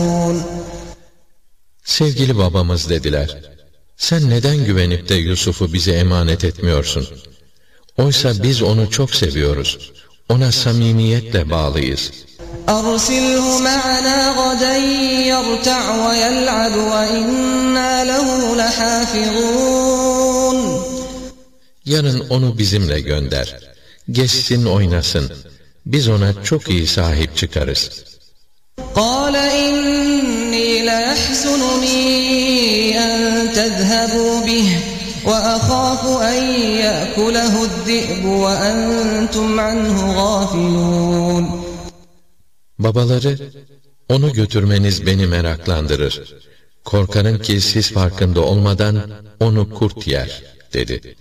Sevgili babamız dediler, sen neden güvenip de Yusuf'u bize emanet etmiyorsun? Oysa biz onu çok seviyoruz. Ona samimiyetle bağlıyız. أَرْسِلْهُ مَعَنَا غَدًا يَرْتَعْ وَيَلْعَبْ وَإِنَّا لَهُ لَحَافِظُونَ Yarın onu bizimle gönder. Gezsin oynasın. Biz ona çok iyi sahip çıkarız. قَالَ إِنِّي لَيَحْزُنُنِي أَن تَذْهَبُوا بِهِ وَأَخَافُ أَن يَأْكُلَهُ الذِّئْبُ وَأَنْتُمْ عَنْهُ غَافِلُونَ Babaları, onu götürmeniz beni meraklandırır. Korkarım ki siz farkında olmadan onu kurt yer, dedi.